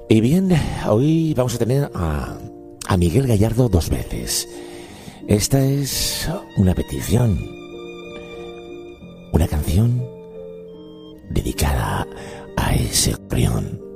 Y bien, hoy vamos a tener a Miguel Gallardo 2 veces. Esta es una petición, una canción dedicada a ese gorrión.